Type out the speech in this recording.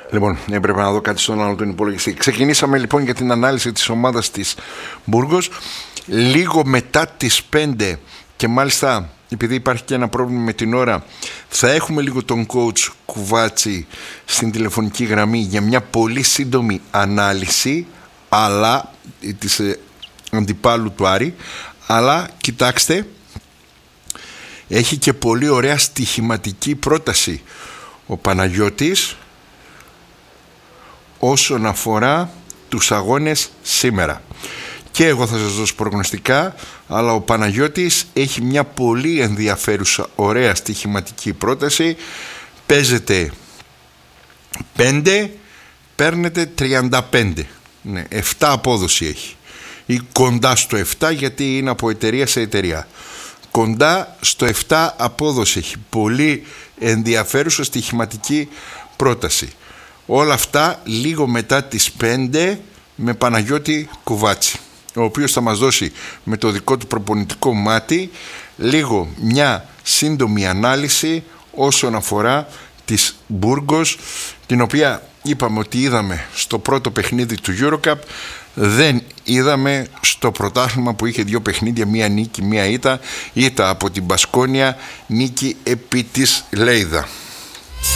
Λοιπόν, έπρεπε να δω κάτι στον άλλο τον υπολογιστή. Ξεκινήσαμε λοιπόν για την ανάλυση της ομάδας της Μπούργος. Λίγο μετά τις 5 και μάλιστα επειδή υπάρχει και ένα πρόβλημα με την ώρα, θα έχουμε λίγο τον coach Κουβάτσι στην τηλεφωνική γραμμή για μια πολύ σύντομη ανάλυση αλλά της αντιπάλου του Άρη. Αλλά κοιτάξτε, έχει και πολύ ωραία στοιχηματική πρόταση ο Παναγιώτης όσον αφορά τους αγώνες σήμερα. Και εγώ θα σας δώσω προγνωστικά, αλλά ο Παναγιώτης έχει μια πολύ ενδιαφέρουσα, ωραία στοιχηματική πρόταση. Παίζετε 5, παίρνετε 35. Ναι, 7 απόδοση έχει. Ή κοντά στο 7, γιατί είναι από εταιρεία σε εταιρεία. Κοντά στο 7 απόδοση έχει. Πολύ ενδιαφέρουσα στοιχηματική πρόταση. Όλα αυτά λίγο μετά τις 5 με Παναγιώτη Κουβάτσι, ο οποίος θα μας δώσει με το δικό του προπονητικό μάτι λίγο μια σύντομη ανάλυση όσον αφορά της Μπούργος, την οποία είπαμε ότι είδαμε στο πρώτο παιχνίδι του EuroCup, δεν είδαμε στο πρωτάθλημα που είχε 2 παιχνίδια, μία νίκη, μία ήττα από την Μπασκόνια, νίκη επί της Λέιδα.